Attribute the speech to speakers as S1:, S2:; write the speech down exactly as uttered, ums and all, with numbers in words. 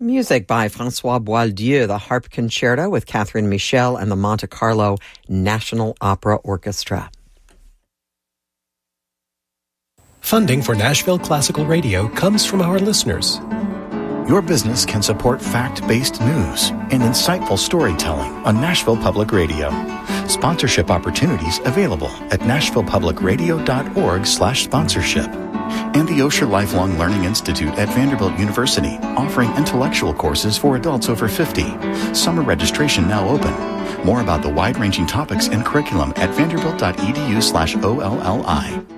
S1: Music by Francois Boieldieu, the Harp Concerto with Catherine Michel and the Monte Carlo National Opera Orchestra.
S2: Funding for Nashville Classical Radio comes from our listeners.
S3: Your business can support fact-based news and insightful storytelling on Nashville Public Radio. Sponsorship opportunities available at nashvillepublicradio.org slash sponsorship. And the Osher Lifelong Learning Institute at Vanderbilt University, offering intellectual courses for adults over fifty. Summer registration now open. More about the wide-ranging topics and curriculum at vanderbilt.edu slash O L L I.